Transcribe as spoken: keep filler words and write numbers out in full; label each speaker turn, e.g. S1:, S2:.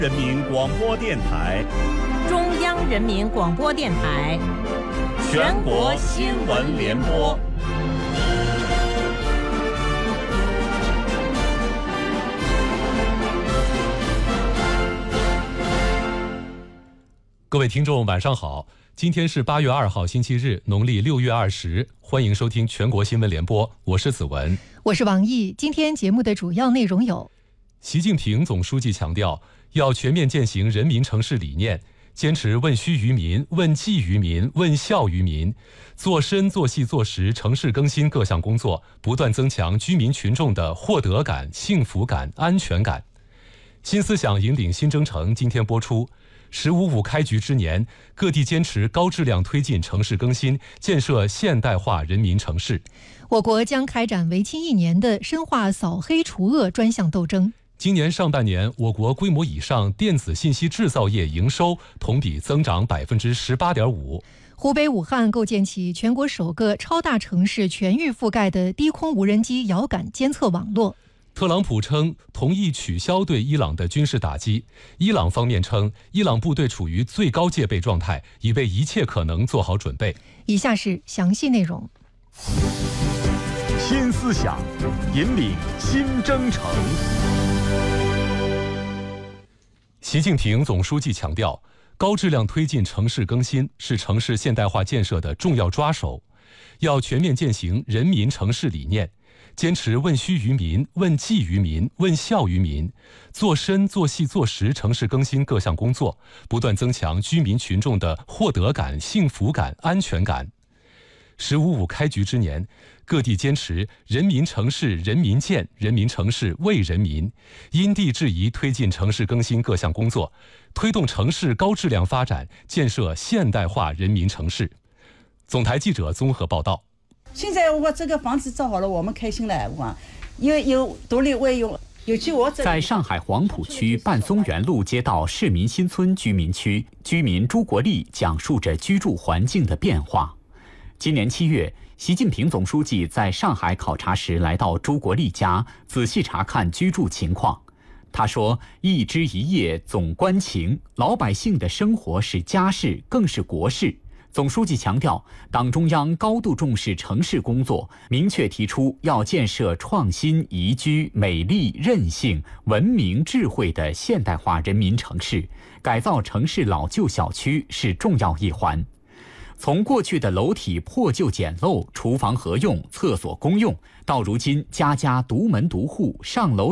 S1: 人民广播电台、
S2: 中央人民广播电台
S1: 全国新闻联播。
S3: 各位听众晚上好，今天是八月二号星期日，农历六月二十，欢迎收听全国新闻联播，我是子文，
S4: 我是王毅。今天节目的主要内容有：
S3: 习近平总书记强调，要全面践行人民城市理念，坚持问需于民、问计于民、问效于民，做深做细做实城市更新各项工作，不断增强居民群众的获得感、幸福感、安全感。新思想引领新征程今天播出。十五五开局之年，各地坚持高质量推进城市更新，建设现代化人民城市。
S4: 我国将开展为期一年的深化扫黑除恶专项斗争。
S3: 今年上半年，我国规模以上电子信息制造业营收同比增长百分之十八点五。
S4: 湖北武汉构建起全国首个超大城市全域覆盖的低空无人机遥感监测网络。
S3: 特朗普称同意取消对伊朗的军事打击，伊朗方面称伊朗部队处于最高戒备状态，已为一切可能做好准备。
S4: 以下是详细内容。
S1: 新思想引领新征程。
S3: 习近平总书记强调，高质量推进城市更新是城市现代化建设的重要抓手，要全面践行人民城市理念，坚持问需于民、问计于民、问效于民，做深做细做实城市更新各项工作，不断增强居民群众的获得感、幸福感、安全感。十五五开局之年，各地坚持人民城市人民建、人民城市为人民，因地制宜推进城市更新各项工作，推动城市高质量发展，建设现代化人民城市。总台记者综合报道。
S5: 现在我这个房子造好了，我们开心了，哇！有有独立卫浴，有去我这。
S6: 在上海黄浦区半松园路街道市民新村居民区，居民朱国立讲述着居住环境的变化。今年七月，习近平总书记在上海考察时来到朱国立家，仔细查看居住情况。他说：“一枝一叶总关情，老百姓的生活是家事，更是国事。”总书记强调，党中央高度重视城市工作，明确提出要建设创新、宜居、美丽、韧性、文明、智慧的现代化人民城市，改造城市老旧小区是重要一环。从过去的楼体破旧简陋、厨房合用、厕所公用，到如今家家独门独户、上楼